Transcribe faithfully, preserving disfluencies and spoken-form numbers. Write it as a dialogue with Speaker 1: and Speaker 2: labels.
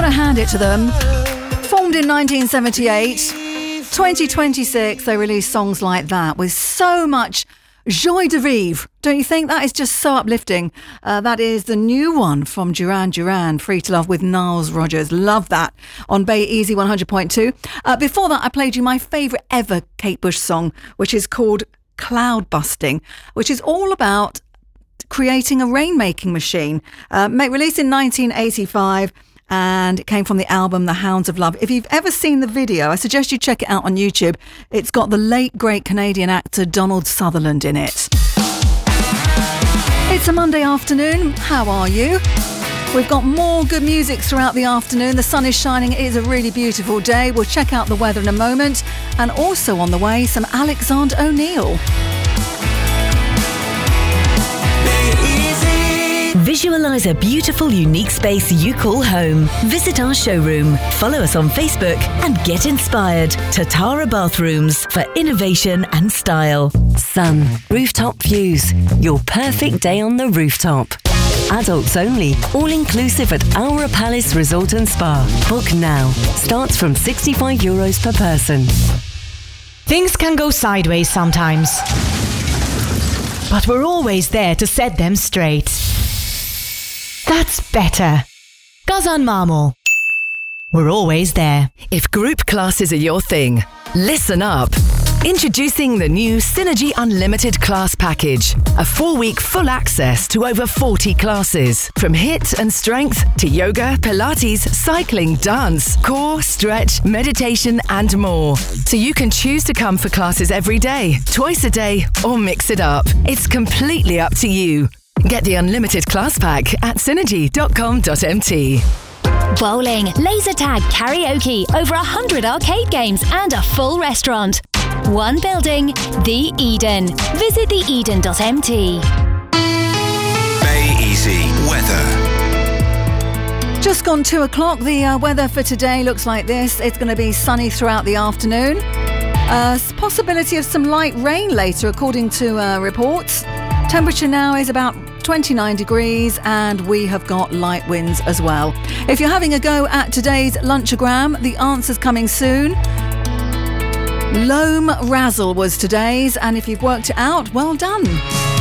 Speaker 1: Gotta hand it to them. Formed in nineteen seventy-eight, twenty twenty-six, they released songs like that with so much joie de vivre. Don't you think? That is just so uplifting. Uh, that is the new one from Duran Duran, Free to Love with Niles Rodgers. Love that on Bay Easy one hundred point two. Uh, before that, I played you my favourite ever Kate Bush song, which is called Cloud Busting, which is all about creating a rainmaking machine. Uh, released in nineteen eighty-five, and it came from the album The Hounds of Love. If you've ever seen the video, I suggest you check it out on YouTube. It's got the late, great Canadian actor Donald Sutherland in it. It's a Monday afternoon. How are you? We've got more good music throughout the afternoon. The sun is shining. It is a really beautiful day. We'll check out the weather in a moment. And also on the way, some Alexander O'Neill.
Speaker 2: Visualise a beautiful, unique space you call home. Visit our showroom, follow us on Facebook and get inspired. Tatara Bathrooms for innovation and style. Sun, rooftop views. Your perfect day on the rooftop. Adults only, all-inclusive at Aura Palace Resort and Spa. Book now. Starts from sixty-five euros per person.
Speaker 3: Things can go sideways sometimes, but we're always there to set them straight. That's better. Gazan Marmor. We're always there.
Speaker 4: If group classes are your thing, listen up. Introducing the new Synergy Unlimited Class Package. A four-week full access to over forty classes. From HIIT and strength to yoga, Pilates, cycling, dance, core, stretch, meditation and more. So you can choose to come for classes every day, twice a day or mix it up. It's completely up to you. Get the Unlimited Class Pack at synergy dot com dot m t.
Speaker 5: Bowling, laser tag, karaoke, over a hundred arcade games and a full restaurant. One building, The Eden. Visit the eden dot m t.
Speaker 6: Bay Easy weather.
Speaker 1: Just gone two o'clock. The uh, weather for today looks like this. It's going to be sunny throughout the afternoon. Uh, possibility of some light rain later, according to uh, reports. Temperature now is about twenty-nine degrees and we have got light winds as well. If you're having a go at today's lunchogram, the answer's coming soon. Loam Razzle was today's, and if you've worked it out, well done.